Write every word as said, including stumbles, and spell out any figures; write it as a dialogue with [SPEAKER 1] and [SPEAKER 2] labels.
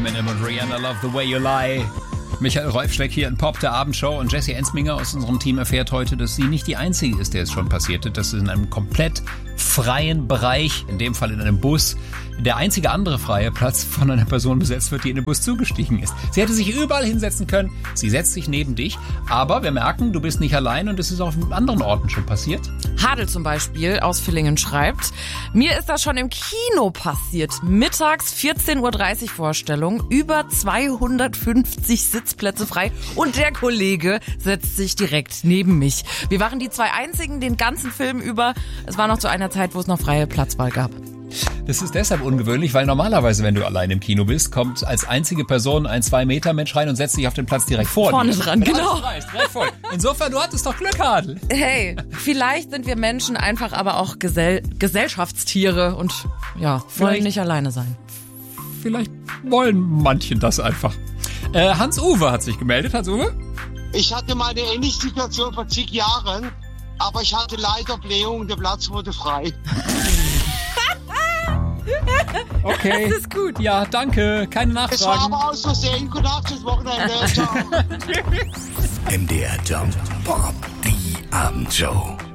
[SPEAKER 1] Eminem und Rihanna, Love the Way You Lie. Michael Reufschleck hier in Pop, der Abendshow, und Jessie Ensminger aus unserem Team erfährt heute, dass sie nicht die Einzige ist, der es schon passierte, dass sie in einem komplett freien Bereich, in dem Fall in einem Bus, der einzige andere freie Platz von einer Person besetzt wird, die in den Bus zugestiegen ist. Sie hätte sich überall hinsetzen können, sie setzt sich neben dich, aber wir merken, du bist nicht allein und es ist auch in anderen Orten schon passiert.
[SPEAKER 2] Hadel zum Beispiel aus Villingen schreibt, mir ist das schon im Kino passiert. Mittags vierzehn Uhr dreißig Vorstellung, über zweihundertfünfzig Sitzplätze frei und der Kollege setzt sich direkt neben mich. Wir waren die zwei einzigen den ganzen Film über. Es war noch zu einer Zeit, wo es noch freie Platzwahl gab.
[SPEAKER 1] Das ist deshalb ungewöhnlich, weil normalerweise, wenn du allein im Kino bist, kommt als einzige Person ein zwei Meter Mensch rein und setzt sich auf den Platz direkt vor dir.
[SPEAKER 2] Vorne dran, genau.
[SPEAKER 1] Reißt, direkt voll. Insofern, du hattest doch Glück, Hadel.
[SPEAKER 2] Hey, vielleicht sind wir Menschen einfach aber auch Gesell- Gesellschaftstiere und ja, wollen
[SPEAKER 1] Vielleicht-
[SPEAKER 2] nicht alleine sein.
[SPEAKER 1] Vielleicht wollen manche das einfach. Äh, Hans-Uwe hat sich gemeldet. Hans-Uwe?
[SPEAKER 3] Ich hatte mal eine ähnliche Situation vor zig Jahren, aber ich hatte leider Blähung und der Platz wurde frei.
[SPEAKER 1] Okay.
[SPEAKER 2] Das ist gut.
[SPEAKER 1] Ja, danke. Keine
[SPEAKER 3] Es war
[SPEAKER 1] Nachfragen.
[SPEAKER 3] aber aus Versehen. Guten Abend, bis Wochenende. Ciao.
[SPEAKER 4] M D R Jump Pop, die Abendshow.